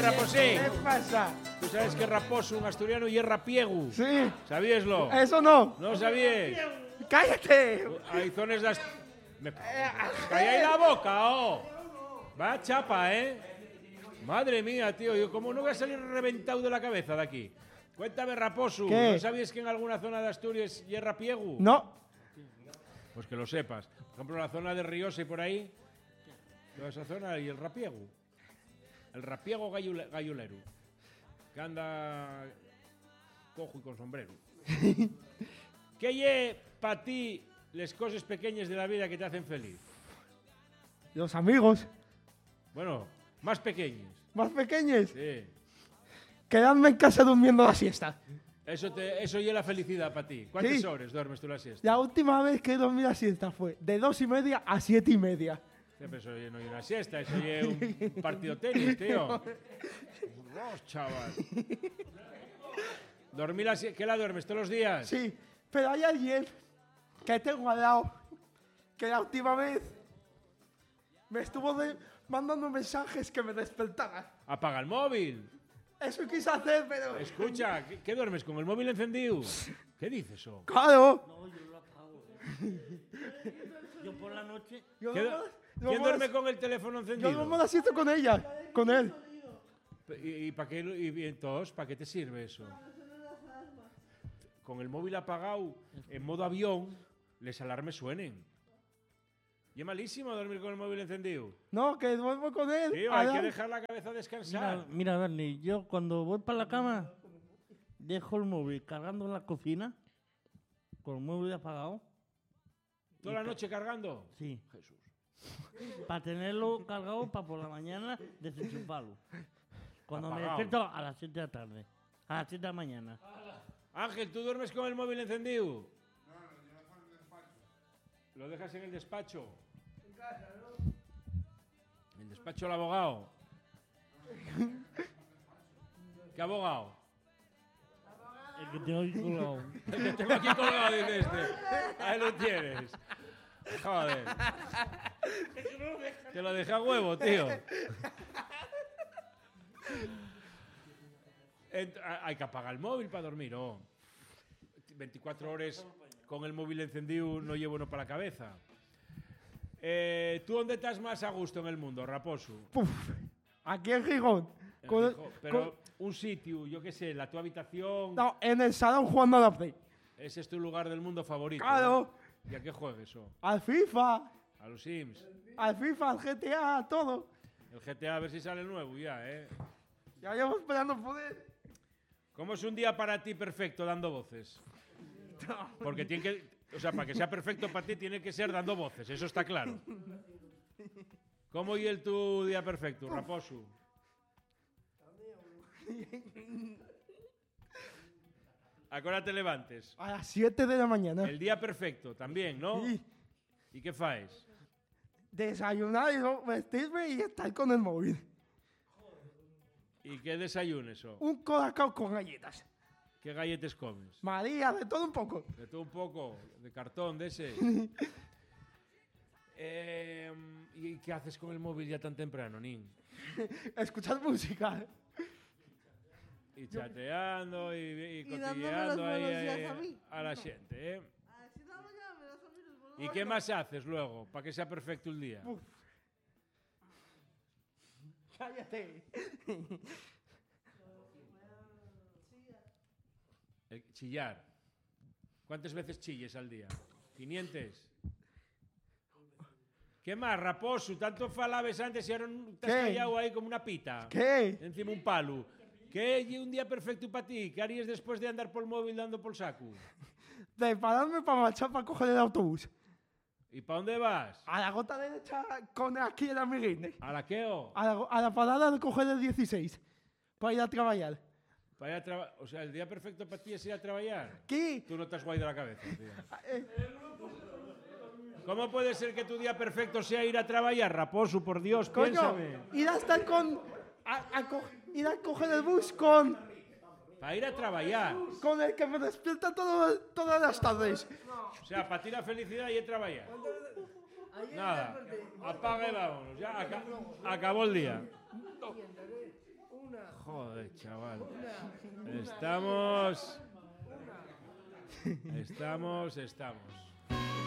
Raposín. ¿Qué pasa? Tú sabes que Raposo, un asturiano, y es rapiegu. Sí. ¿Sabíaslo? Eso no. ¿No sabías? ¡Cállate! Hay zonas de... ¡Calláis la boca, oh! Va chapa, ¿eh? Madre mía, tío. Yo, ¿cómo no voy a salir reventado de la cabeza de aquí? Cuéntame, Raposo. ¿Qué? ¿No sabías que en alguna zona de Asturias y es rapiegu? No. Pues que lo sepas. Por ejemplo, la zona de Riosa y por ahí, toda esa zona, y el rapiego. El rapiego gallulero. Que anda cojo y con sombrero. ¿Qué lle para ti las cosas pequeñas de la vida que te hacen feliz? Los amigos Bueno, más pequeñas. más pequeños. Sí. Quedarme en casa durmiendo la siesta. Eso lle la felicidad para ti. ¿Cuántas Sí. horas duermes tú la siesta? La última vez que dormí la siesta fue de 2:30 a 7:30. Pero eso no es una siesta, eso es un partido de tenis, tío. Dios, chaval. ¿Dormir así? ¿Qué la duermes todos los días? Sí, pero hay alguien que tengo al lado que la última vez me estuvo mandando mensajes que me despertaran. Apaga el móvil. Eso quise hacer, pero... Escucha, ¿qué duermes con el móvil encendido? ¿Qué dices eso? ¡Claro! No, yo lo apago. Yo por la noche. Yo ¿Quién, duermo- quién duermo duerme la- con el teléfono Yo encendido? duermo la siesta con ella, con él. ¿Y para qué? Y entonces, ¿para qué te sirve eso? Con el móvil apagado, en modo avión, les alarmes suenen. Y es malísimo dormir con el móvil encendido. No, que duermo con él. Tío, al hay que lado. dejar la cabeza descansar. Mira, Bernie, yo cuando voy para la cama, dejo el móvil cargando en la cocina, con el móvil apagado. ¿Toda la noche cargando? Sí. Jesús. Para tenerlo cargado para por la mañana desenchufarlo. Cuando me Apagado. despierto a las 7 de la tarde. A las 7 de la mañana. Ángel, ¿tú duermes con el móvil encendido? No, lo dejas en el despacho. En casa, ¿no? En el despacho del abogado. ¿Qué abogado? El que tengo aquí colgado. El que tengo aquí colgado, dice este. Ahí lo tienes. Joder. Te lo deja a huevo, tío. Hay que apagar el móvil para dormir, ¿no? 24 horas con el móvil encendido no llevo uno para la cabeza. ¿Tú dónde estás más a gusto en el mundo, Raposo? Puf, aquí en Gijón. Pero un sitio, yo qué sé, la tu habitación, No, en el salón jugando a la Play. ese es tu lugar del mundo favorito. Claro, ¿No? ¿Y a qué juegas eso? al FIFA, A los Sims. al GTA, a todo. El GTA, a ver si sale el nuevo ya, ¿eh? Ya llevo esperando poder. ¿Cómo es un día para ti perfecto dando voces? Porque tiene que, o sea, para que sea perfecto para ti tiene que ser dando voces, eso está claro. ¿Cómo y el tu día perfecto, Raposo? ¿A qué hora te levantes? A las 7 de la mañana. El día perfecto también, ¿no? Sí. ¿Y qué faes? Desayunar y luego vestirme y estar con el móvil. ¿Y qué desayunes eso? Un colacao con galletas. ¿Qué galletes comes? María, de todo un poco. De todo un poco, de cartón, de ese. ¿Y qué haces con el móvil ya tan temprano, Nin? Escuchar música. Y chateando y dándome cotilleando los ahí, buenos días ahí a mí. a la gente, ¿eh? Así da mañana, me das a mí los buenos ¿Y qué días. más haces luego para que sea perfecto el día? Uf. Cállate. Chillar. ¿Cuántas veces chilles al día? ¿500? ¿Qué más, Raposo? Tanto falabes antes y ahora te has ¿Qué? callado ahí como una pita. ¿Qué? Encima un palo. ¿Qué es un día perfecto para ti? ¿Qué harías después de andar por el móvil dando por saco? Prepararme para marchar para coger el autobús. ¿Y para dónde vas? A la gota derecha con aquí el amiguine. ¿A la queo? A la parada de coger el 16. Para ir a trabajar. Para ir a trabajar. O sea, el día perfecto para ti es ir a trabajar. ¿Qué? Tú no estás guay de la cabeza, tío. Eh, ¿Cómo puede ser que tu día perfecto sea ir a trabajar, Raposo? Por Dios, coño, piénsame. ir a estar con... ir a coger el bus con Para ir a trabajar. el que me despierta todas las tardes. O sea, para ti la felicidad y ir a trabajar. Nada. Apaga y vámonos. Ya acabó el día. Joder, chaval. Estamos.